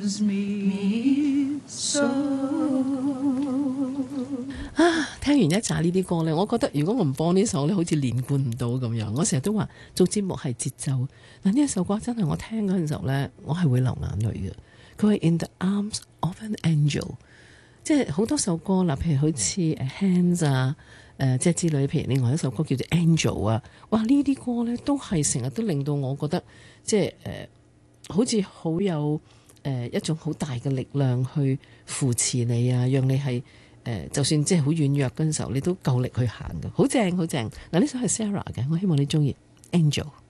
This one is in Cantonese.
loves me so。 聽完一紮呢啲歌呢，我覺得如果我唔播呢首呢，好似連貫唔到咁樣。我成日都話做節目係節奏，嗱呢一首歌真係我聽嗰陣時候呢，我係會流眼淚嘅。佢係 In the Arms of an Angel， 即係好多首歌啦，譬如好似 Hands 啊，即係之類，譬如另外一首歌叫做 Angel 啊，哇呢啲歌呢都係成日都令到我覺得即係好似好有一種好大嘅力量去扶持你啊，讓你係就算即係好軟弱嗰陣時候，你都夠力去行嘅，好正好正。嗱呢首係 Sarah 嘅，我希望你中意 Angel。